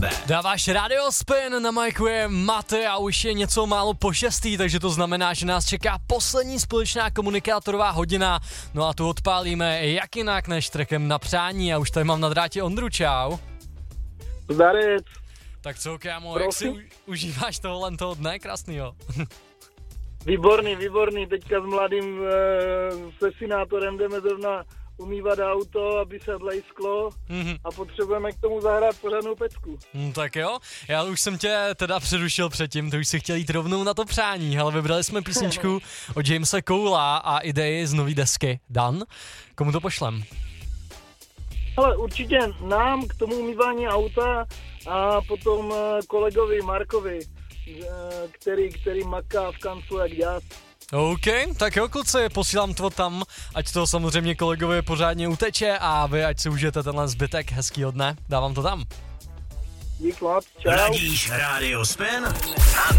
tebe. Dáváš Radio Spin, na majku je Mate a už je něco málo po 6, takže to znamená, že nás čeká poslední společná komunikátorová hodina. No a tu odpálíme jak jinak než trackem Na přání a už tady mám na drátě Ondru, čau. Zdarec. Tak co, kámo, jak si užíváš toho dne krásnýho? Výborný, teďka s mladým se senátorem jdeme zrovna umývat auto, aby se odlejsklo a potřebujeme k tomu zahrát pořádnou pecku. Tak jo, já už jsem tě teda přerušil předtím, ty už si chtěl jít rovnou na to přání, ale vybrali jsme písničku od Jamesa Cola a idei z nový desky. Dan, komu to pošlem? Ale určitě nám k tomu umývání auta a potom kolegovi Markovi, který maká v kanclu jak dělat. OK, tak jo kluci, posílám to tam, ať to samozřejmě kolegovi pořádně uteče a vy ať si užijete tenhle zbytek hezkýho dne, dávám to tam. Dík moc, čau. Radíš Radio Spin?